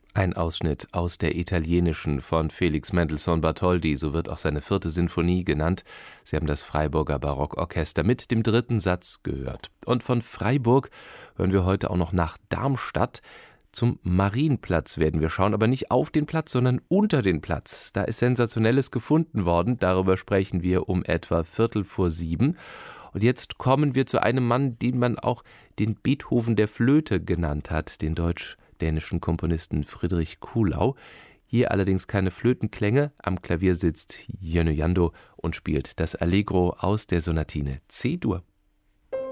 Ein Ausschnitt aus der italienischen von Felix Mendelssohn Bartholdy, so wird auch seine 4. Sinfonie genannt. Sie haben das Freiburger Barockorchester mit dem 3. Satz gehört. Und von Freiburg hören wir heute auch noch nach Darmstadt. Zum Marienplatz werden wir schauen, aber nicht auf den Platz, sondern unter den Platz. Da ist Sensationelles gefunden worden. Darüber sprechen wir um etwa 6:15. Und jetzt kommen wir zu einem Mann, den man auch den Beethoven der Flöte genannt hat, den deutsch-dänischen Komponisten Friedrich Kuhlau. Hier allerdings keine Flötenklänge. Am Klavier sitzt Jenny Jando und spielt das Allegro aus der Sonatine C-Dur.